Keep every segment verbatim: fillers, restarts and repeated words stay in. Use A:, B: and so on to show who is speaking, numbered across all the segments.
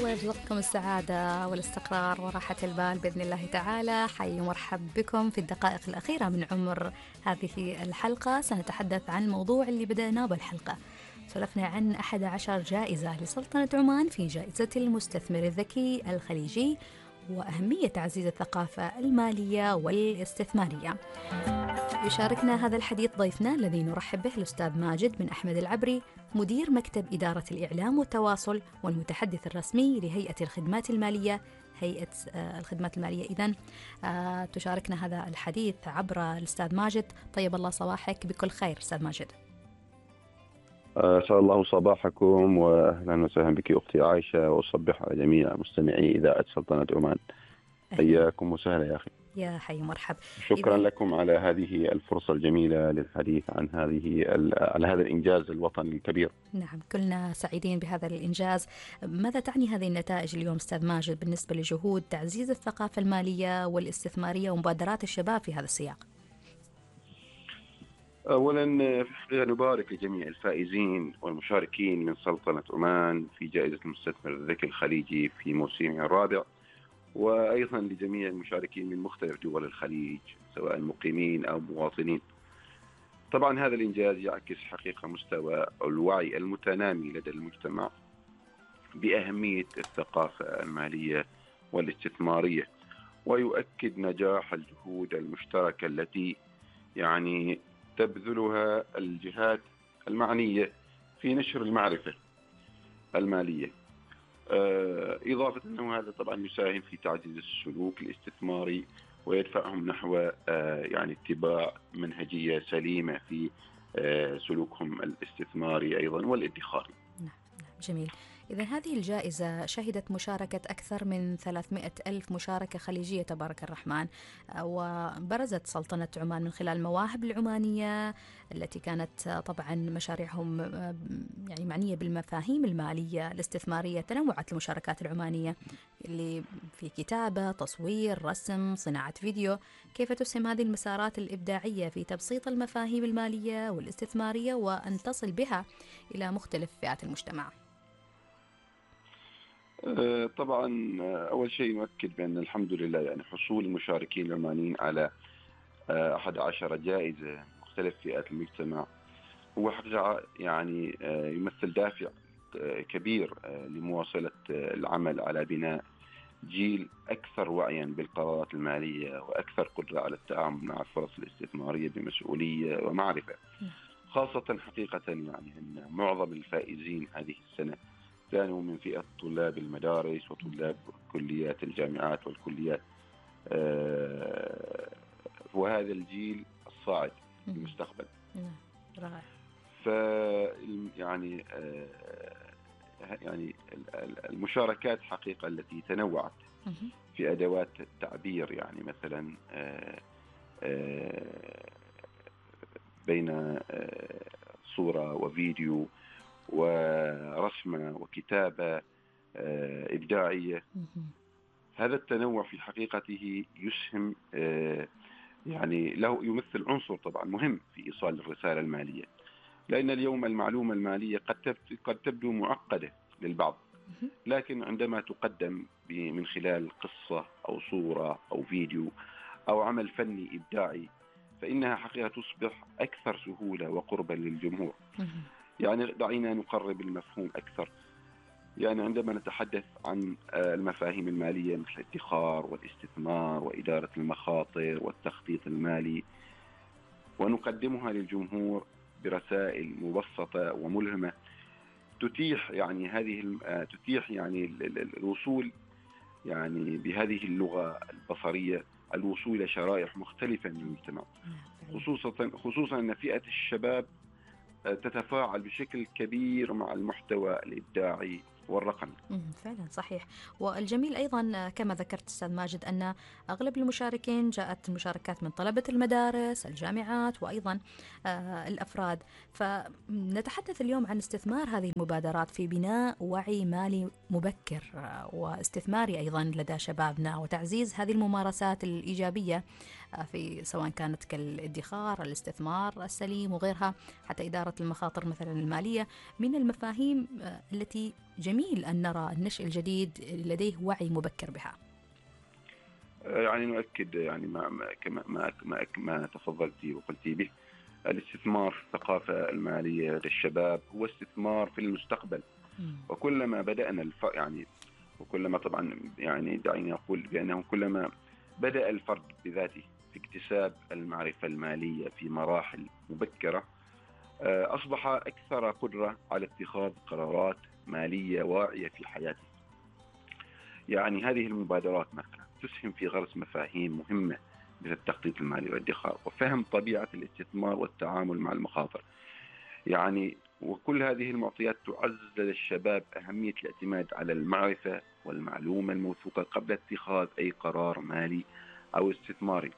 A: الله يرزقكم السعادة والاستقرار وراحة البال بإذن الله تعالى. حي ومرحب بكم في الدقائق الأخيرة من عمر هذه الحلقة. سنتحدث عن الموضوع اللي بدأناه بالحلقة. سولفنا عن أحد عشر جائزة لسلطنة عمان في جائزة المستثمر الذكي الخليجي وأهمية تعزيز الثقافة المالية والاستثمارية. يشاركنا هذا الحديث ضيفنا الذي نرحب به الأستاذ ماجد بن أحمد العبري، مدير مكتب إدارة الإعلام والتواصل والمتحدث الرسمي لهيئة الخدمات المالية. هيئة الخدمات المالية إذن تشاركنا هذا الحديث عبر الأستاذ ماجد. طيب الله صباحك بكل خير أستاذ ماجد.
B: أسعد الله صباحكم وأهلا وسهلا بك أختي عائشة، وأصبح على جميع مستمعي إذاعة سلطنة عمان. حياكم وسهلا يا أخي.
A: يا حي مرحب.
B: شكرا لكم على هذه الفرصة الجميلة للحديث عن هذه على هذا الإنجاز الوطني الكبير.
A: نعم، كلنا سعيدين بهذا الإنجاز. ماذا تعني هذه النتائج اليوم أستاذ ماجد بالنسبة لجهود تعزيز الثقافة المالية والاستثمارية ومبادرات الشباب في هذا السياق؟
B: أولا نبارك لجميع الفائزين والمشاركين من سلطنة عمان في جائزة المستثمر الذكي الخليجي في موسمها الرابع، وأيضا لجميع المشاركين من مختلف دول الخليج سواء مقيمين أو مواطنين. طبعا هذا الإنجاز يعكس حقيقة مستوى الوعي المتنامي لدى المجتمع بأهمية الثقافة المالية والاستثمارية، ويؤكد نجاح الجهود المشتركة التي يعني تبذلها الجهات المعنية في نشر المعرفة المالية، إضافة أنه هذا طبعا يساهم في تعزيز السلوك الاستثماري ويدفعهم نحو يعني اتباع منهجية سليمة في سلوكهم الاستثماري أيضا والادخاري.
A: نعم جميل. إذا هذه الجائزة شهدت مشاركة أكثر من ثلاثمائة ألف مشاركة خليجية تبارك الرحمن، وبرزت سلطنة عمان من خلال المواهب العمانية التي كانت طبعا مشاريعهم يعني معنية بالمفاهيم المالية الاستثمارية. تنوعت المشاركات العمانية اللي في كتابة، تصوير، رسم، صناعة فيديو. كيف تسهم هذه المسارات الإبداعية في تبسيط المفاهيم المالية والاستثمارية وأن تصل بها إلى مختلف فئات المجتمع؟
B: طبعا أول شيء نؤكد بأن الحمد لله يعني حصول المشاركين العمانيين على أحد عشر جائزة مختلف فئات المجتمع هو حقيقة يعني يمثل دافع كبير لمواصلة العمل على بناء جيل أكثر وعيا بالقرارات المالية وأكثر قدرة على التعامل مع الفرص الاستثمارية بمسؤولية ومعرفة، خاصة حقيقة يعني أن معظم الفائزين هذه السنة كانوا من فئة طلاب المدارس وطلاب كليات الجامعات والكليات، آه وهذا الجيل الصاعد في المستقبل.
A: رائع.
B: ف يعني آه يعني المشاركات حقيقة التي تنوعت في أدوات التعبير، يعني مثلا آه آه بين آه صورة وفيديو ورسمة وكتابة إبداعية. هذا التنوع في حقيقته يسهم يعني له يمثل عنصر طبعا مهم في إيصال الرسالة المالية، لأن اليوم المعلومة المالية قد قد تبدو معقدة للبعض، لكن عندما تقدم من خلال قصة أو صورة أو فيديو أو عمل فني إبداعي فإنها حقيقة تصبح أكثر سهولة وقربا للجمهور. يعني دعينا نقرب المفهوم أكثر. يعني عندما نتحدث عن المفاهيم المالية مثل الادخار والاستثمار وإدارة المخاطر والتخطيط المالي ونقدمها للجمهور برسائل مبسطة وملهمة تتيح يعني هذه تتيح يعني الوصول يعني بهذه اللغة البصرية الوصول إلى شرائح مختلفة من المجتمع، خصوصا خصوصا أن فئة الشباب تتفاعل بشكل كبير مع المحتوى الإبداعي والرقمي.
A: فعلا صحيح. والجميل أيضا كما ذكرت أستاذ ماجد أن أغلب المشاركين جاءت المشاركات من طلبة المدارس، الجامعات، وأيضا الأفراد. فنتحدث اليوم عن استثمار هذه المبادرات في بناء وعي مالي مبكر واستثماري أيضا لدى شبابنا، وتعزيز هذه الممارسات الإيجابية في سواء كانت كالادخار، الاستثمار السليم وغيرها، حتى إدارة المخاطر مثلا المالية، من المفاهيم التي جميل أن نرى النشء الجديد لديه وعي مبكر بها.
B: يعني نؤكد يعني ما ما كما ما ما, ما تفضلتي وقلتي به، الاستثمار في الثقافة المالية للشباب هو استثمار في المستقبل. وكلما بدأنا الف... يعني وكلما طبعا يعني دعيني أقول بأنه كلما بدأ الفرد بذاته في اكتساب المعرفة المالية في مراحل مبكرة أصبح أكثر قدرة على اتخاذ قرارات مالية واعية في حياته. يعني هذه المبادرات مثلا تسهم في غرس مفاهيم مهمة مثل التخطيط المالي والادخار وفهم طبيعة الاستثمار والتعامل مع المخاطر. يعني وكل هذه المعطيات تعزز للشباب أهمية الاعتماد على المعرفة والمعلومة الموثوقة قبل اتخاذ أي قرار مالي أو استثماري.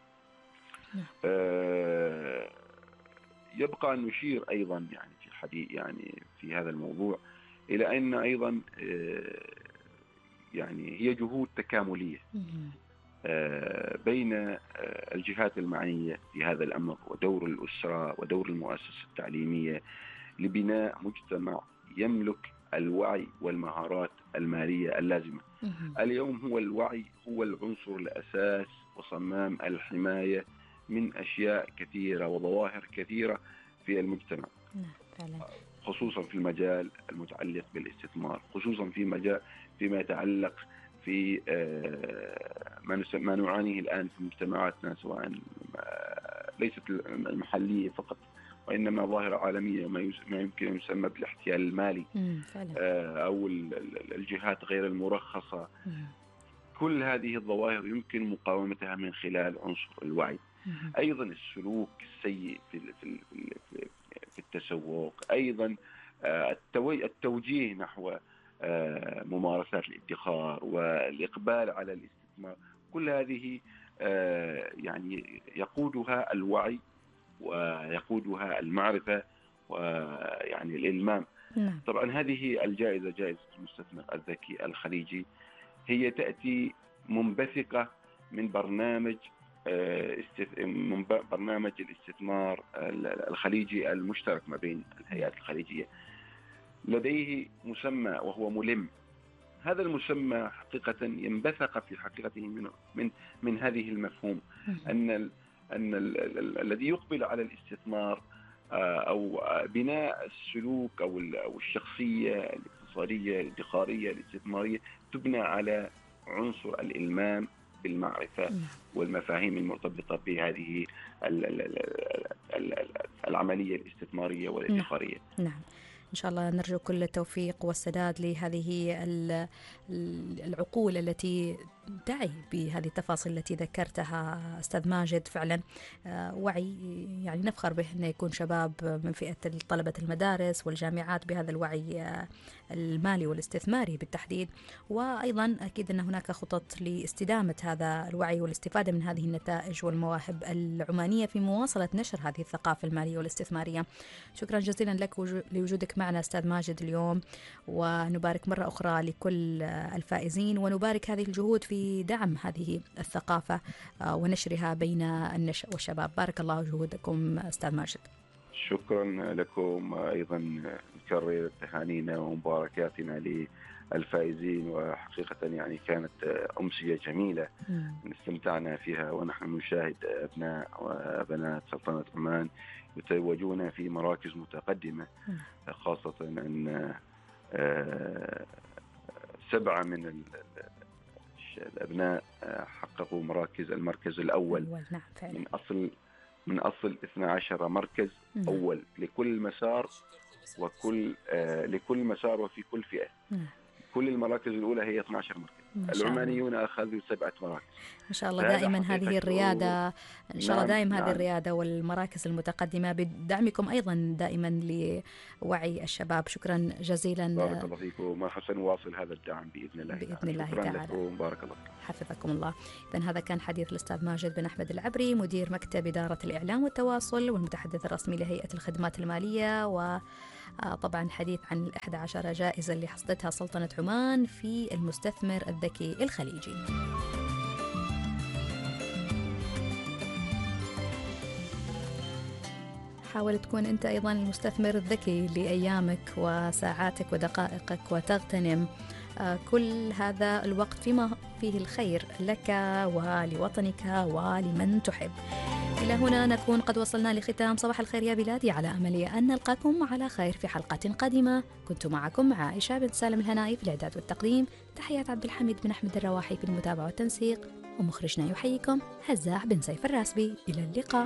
B: أه يبقى أن نشير أيضا يعني في الحديث يعني في هذا الموضوع إلى أن أيضا أه يعني هي جهود تكاملية بين الجهات المعنية في هذا الأمر، ودور الأسرة ودور المؤسسة التعليمية لبناء مجتمع يملك الوعي والمهارات المالية اللازمة. اليوم هو الوعي هو العنصر الأساس وصمام الحماية من أشياء كثيرة وظواهر كثيرة في المجتمع، خصوصا في المجال المتعلق بالاستثمار، خصوصا في مجال فيما يتعلق في ما نعانيه الآن في مجتمعاتنا، سواء ليست المحلية فقط وإنما ظاهرة عالمية ما يمكن أن يسمى بالاحتيال المالي أو الجهات غير المرخصة. كل هذه الظواهر يمكن مقاومتها من خلال عنصر الوعي. أيضا السلوك السيء في في التسوق، أيضا التوجيه نحو ممارسات الادخار والإقبال على الاستثمار، كل هذه يعني يقودها الوعي ويقودها المعرفة ويعني الإلمام. طبعا هذه الجائزة، جائزة المستثمر الذكي الخليجي، هي تأتي منبثقة من برنامج من برنامج الاستثمار الخليجي المشترك ما بين الهيئات الخليجية. لديه مسمى وهو ملم. هذا المسمى حقيقة ينبثق في حقيقته من من من هذه المفهوم أن ال أن ال ال الذي يقبل على الاستثمار أو بناء السلوك أو أو الشخصية الاقتصادية الادخارية الاستثمارية تبنى على عنصر الإلمام بالمعرفة والمفاهيم المرتبطة بهذه العملية الاستثمارية والادخارية.
A: نعم. إن شاء الله نرجو كل التوفيق والسداد لهذه العقول التي تعي بهذه التفاصيل التي ذكرتها أستاذ ماجد. فعلا وعي يعني نفخر به أن يكون شباب من فئة طلبة المدارس والجامعات بهذا الوعي المالي والاستثماري بالتحديد، وأيضا أكيد أن هناك خطط لاستدامة هذا الوعي والاستفادة من هذه النتائج والمواهب العمانية في مواصلة نشر هذه الثقافة المالية والاستثمارية. شكرا جزيلا لك لوجودك معنا أستاذ ماجد اليوم، ونبارك مرة أخرى لكل الفائزين، ونبارك هذه الجهود في دعم هذه الثقافة ونشرها بين النشء والشباب. بارك الله جهودكم أستاذ ماجد.
B: شكرا لكم، أيضا نكرر تهانينا ومباركاتنا للفائزين، وحقيقة يعني كانت أمسية جميلة استمتعنا فيها ونحن نشاهد أبناء وبنات سلطنة عمان يتوجون في مراكز متقدمة، خاصة أن سبعة من الأبناء حققوا مراكز المركز الأول من أصل من أصل اثنا عشر مركز أول لكل مسار وكل لكل مسار وفي كل فئة. كل المراكز الأولى هي اثنا عشر مركز، العمانيون أخذوا سبعة مراكز.
A: إن شاء الله دائما هذه الريادة، إن شاء الله دائما هذه الريادة والمراكز المتقدمة بدعمكم أيضا دائما لوعي الشباب. شكرا جزيلا.
B: بارك الله فيكم، ما حسن واصل هذا الدعم بإذن الله
A: بإذن الله
B: تعالى. بارك الله
A: حفظكم الله. إذن هذا كان حديث الأستاذ ماجد بن أحمد العبري، مدير مكتب إدارة الإعلام والتواصل والمتحدث الرسمي لهيئة الخدمات المالية، وطبعا حديث عن الإحدى عشر جائزة اللي حصدتها سلطنة عمان في المستثمر الذكي الخليجي. حاول تكون أنت أيضا المستثمر الذكي لأيامك وساعاتك ودقائقك، وتغتنم كل هذا الوقت فيما فيه الخير لك ولوطنك ولمن تحب. إلى هنا نكون قد وصلنا لختام صباح الخير يا بلادي، على أمل أن نلقاكم على خير في حلقة قادمة. كنت معكم عائشة بنت سالم الهنائي في الإعداد والتقديم، تحيات عبد الحميد بن أحمد الرواحي في المتابعة والتنسيق، ومخرجنا يحييكم هزاع بن سيف الراسبي. إلى اللقاء.